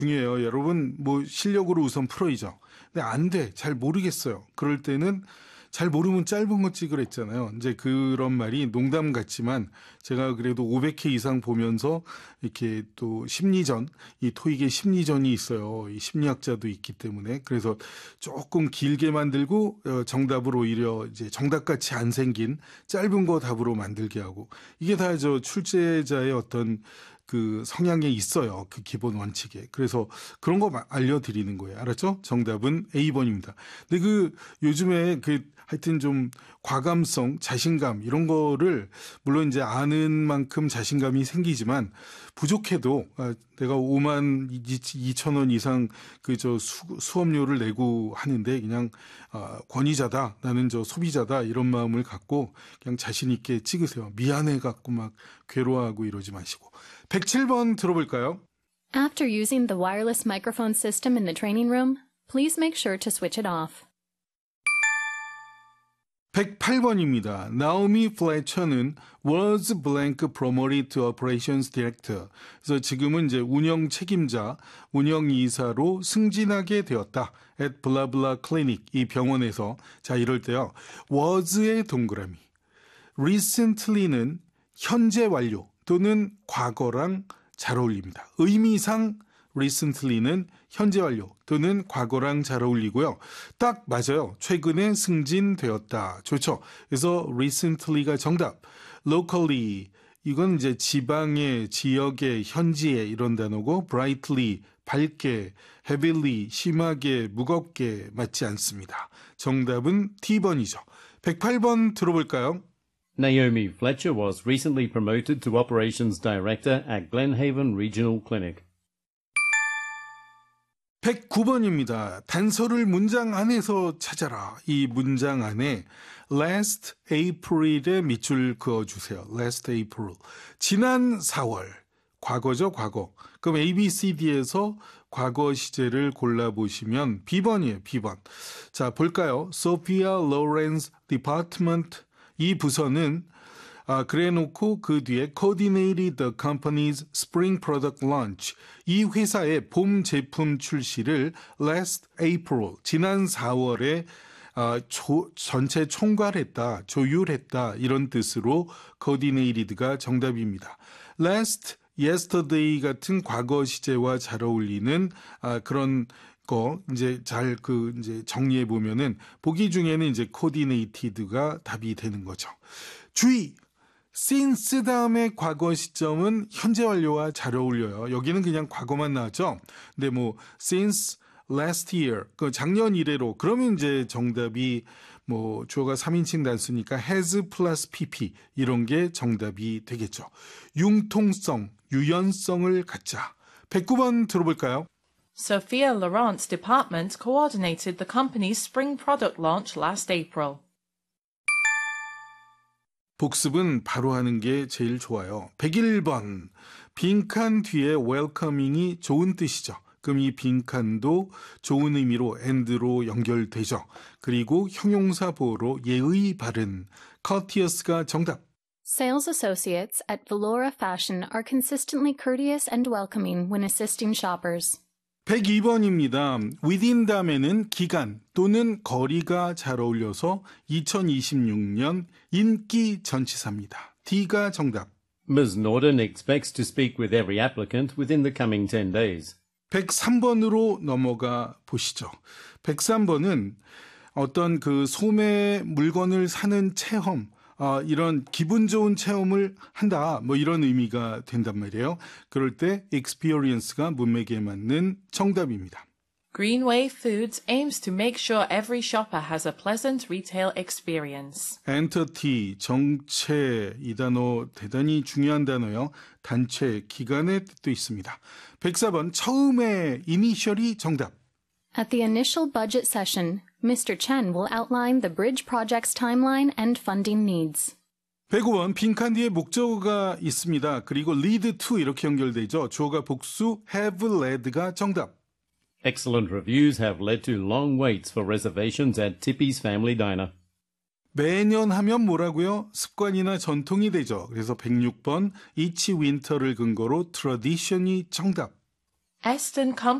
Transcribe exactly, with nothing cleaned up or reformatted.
중요해요. 여러분 뭐 실력으로 우선 풀어야죠. 근데 안 돼. 잘 모르겠어요. 그럴 때는 잘 모르면 짧은 거 찍으랬잖아요. 이제 그런 말이 농담 같지만 제가 그래도 오백 회 이상 보면서 이렇게 또 심리전, 이 토익에 심리전이 있어요. 이 심리학자도 있기 때문에. 그래서 조금 길게 만들고 정답을 오히려 이제 정답같이 안 생긴 짧은 거 답으로 만들게 하고, 이게 다 저 출제자의 어떤 그 성향에 있어요. 그 기본 원칙에. 그래서 그런 거 알려드리는 거예요. 알았죠? 정답은 에이 번입니다. 근데 그 요즘에 그 하여튼 좀 과감성, 자신감 이런 거를 물론 이제 아는 만큼 자신감이 생기지만 부족해도 내가 오만 이천 원 이상 그 저 수업료를 내고 하는데 그냥 권위자다, 나는 저 소비자다 이런 마음을 갖고 그냥 자신 있게 찍으세요. 미안해 갖고 막 괴로워하고 이러지 마시고. 백칠 번 들어볼까요? After using the wireless microphone system in the training room, please make sure to switch it off. 백팔 번입니다. 나오미 플래처는 was blank promoted to operations director. 그래서 지금은 이제 운영 책임자, 운영 이사로 승진하게 되었다. at blah blah clinic, 이 병원에서. 자, 이럴 때요. was의 동그라미. recently는 현재 완료 또는 과거랑 잘 어울립니다. 의미상 recently는 현재 완료 또는 과거랑 잘 어울리고요. 딱 맞아요. 최근에 승진되었다. 좋죠. 그래서 recently가 정답. locally, 이건 이제 지방의, 지역의, 현지의 이런 단어고, brightly, 밝게, heavily, 심하게, 무겁게 맞지 않습니다. 정답은 티 번이죠. 백팔 번 들어볼까요? Naomi Fletcher was recently promoted to Operations Director at Glenhaven Regional Clinic. 백구 번입니다. 단서를 문장 안에서 찾아라. 이 문장 안에 last April에 밑줄 그어주세요. last April. 지난 사월. 과거죠, 과거. 그럼 에이 비 씨 디에서 과거 시제를 골라보시면 비 번이에요, 비 번. 자, 볼까요? Sophia Lawrence Department. 이 부서는 아, 그래놓고 그 뒤에 coordinated the company's spring product launch. 이 회사의 봄 제품 출시를 last April, 지난 사월에 아, 조, 전체 총괄했다, 조율했다 이런 뜻으로 coordinated가 정답입니다. last, yesterday 같은 과거 시제와 잘 어울리는 아, 그런 거 이제 잘 그 이제 정리해 보면은 보기 중에는 이제 coordinated가 답이 되는 거죠. 주의. since 다음에 과거 시점은 현재 완료와 잘 어울려요. 여기는 그냥 과거만 나왔죠. 근데 뭐 since last year, 그 작년 이래로, 그러면 이제 정답이 뭐 주어가 삼 인칭 단수니까 has 플러스 pp 이런 게 정답이 되겠죠. 융통성, 유연성을 갖자. 백구 번 들어볼까요? Sophia Laurent's department coordinated the company's spring product launch last April. 복습은 바로 하는 게 제일 좋아요. 백일 번. 빈칸 뒤에 welcoming이 좋은 뜻이죠. 그럼 이 빈칸도 좋은 의미로 and로 연결되죠. 그리고 형용사 보호로 예의 바른 courteous가 정답. Sales associates at Valora Fashion are consistently courteous and welcoming when assisting shoppers. 백이 번입니다. within 다음에는 기간 또는 거리가 잘 어울려서 이천이십육 년 인기 전치사입니다. D가 정답. Miz Norden expects to speak with every applicant within the coming ten days. 백삼 번으로 넘어가 보시죠. 백삼 번은 어떤 그 소매 물건을 사는 체험, 아, 이런 기분 좋은 체험을 한다, 뭐 이런 의미가 된단 말이에요. 그럴 때 experience가 문맥에 맞는 정답입니다. Greenway Foods aims to make sure every shopper has a pleasant retail experience. entity, 정체, 이 단어 대단히 중요한 단어요. 단체, 기관의 뜻도 있습니다. 백사 번 처음에 이니셜이 정답. At the initial budget session, Mister Chen will outline the bridge project's timeline and funding needs. 백오 번 빈칸 뒤에 목적어가 있습니다. 그리고 lead to 이렇게 연결되죠. 주어가 복수, have led가 정답. Excellent reviews have led to long waits for reservations at Tippy's Family Diner. 매년 하면 뭐라고요? 습관이나 전통이 되죠. 그래서 백육 번 each winter를 근거로 tradition이 정답. Aston